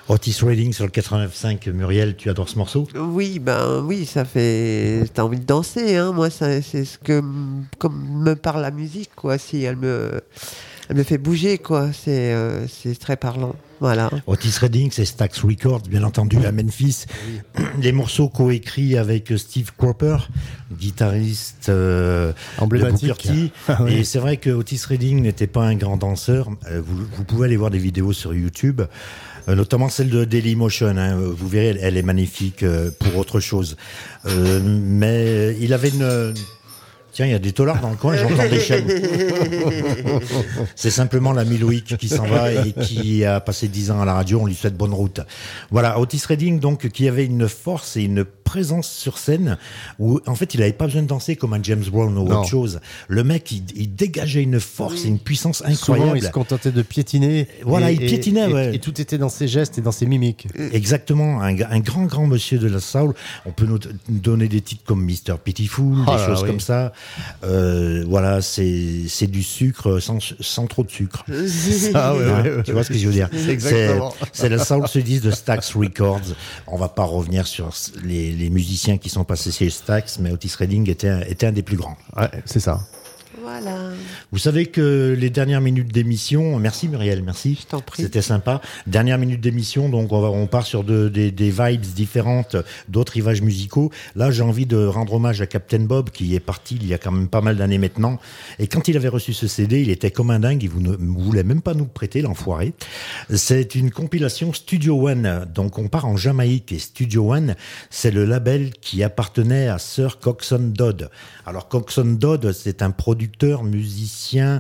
Otis Redding sur le 89.5. Muriel, tu adores ce morceau? Oui, oui, ça fait. T'as envie de danser, hein. Moi, c'est ce que. Comme me parle la musique, quoi. Si elle me fait bouger, quoi. C'est très parlant. Voilà. Otis Redding, c'est Stax Records, bien entendu, à Memphis. Oui. Les morceaux coécrits avec Steve Cropper, guitariste emblématique. de Booker T. Oui. Et c'est vrai que Otis Redding n'était pas un grand danseur. Vous pouvez aller voir des vidéos sur YouTube, notamment celle de Dailymotion. Hein. Vous verrez, elle est magnifique pour autre chose. Mais il avait une... Tiens, il y a des taulards dans le coin, j'entends des chaînes. C'est simplement l'ami Loïc qui s'en va et qui a passé 10 ans à la radio, on lui souhaite bonne route. Voilà, Otis Redding, donc, qui avait une force et une présence sur scène où, en fait, il n'avait pas besoin de danser comme un James Brown ou autre chose. Le mec, il dégageait une force et une puissance incroyable. Souvent, il se contentait de piétiner. Voilà, il piétinait, ouais. Et tout était dans ses gestes et dans ses mimiques. Exactement, un grand monsieur de la soul. On peut nous donner des titres comme Mr. Pitiful, des choses comme ça. Voilà, c'est du sucre sans trop de sucre. Ah, ouais. Tu vois ce que je veux dire? C'est la Soul Studies de Stax Records. On va pas revenir sur les musiciens qui sont passés chez Stax, mais Otis Redding était un des plus grands. Ouais, c'est ça. Voilà. Vous savez que les dernières minutes d'émission, merci Muriel, merci. Je t'en prie. C'était sympa. Dernière minute d'émission, donc on part sur des vibes différentes, d'autres rivages musicaux. Là, j'ai envie de rendre hommage à Captain Bob, qui est parti il y a quand même pas mal d'années maintenant. Et quand il avait reçu ce CD, il était comme un dingue, il ne voulait même pas nous prêter, l'enfoiré. C'est une compilation Studio One, donc on part en Jamaïque, et Studio One, c'est le label qui appartenait à Sir Coxsone Dodd. Alors Coxsone Dodd, c'est un producteur, musicien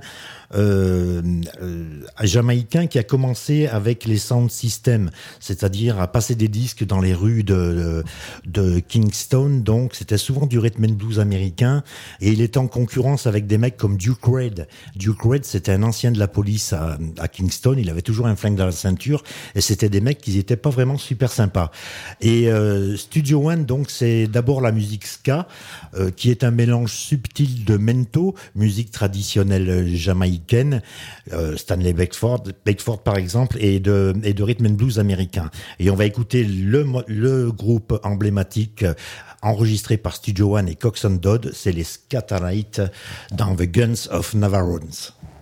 jamaïcain qui a commencé avec les sound systems, c'est-à-dire à passer des disques dans les rues de Kingston. Donc c'était souvent du rhythm and blues américain, et il était en concurrence avec des mecs comme Duke Reid. Duke Reid, c'était un ancien de la police à Kingston, il avait toujours un flingue dans la ceinture, et c'était des mecs qui n'étaient pas vraiment super sympas. Et Studio One, donc, c'est d'abord la musique ska, qui est un mélange subtil de mento, musique traditionnelle jamaïcaine, Stanley Beckford par exemple, et de rhythm and blues américain. Et on va écouter le groupe emblématique enregistré par Studio One et Coxsone Dodd, c'est les Scatterlights dans The Guns of Navarone.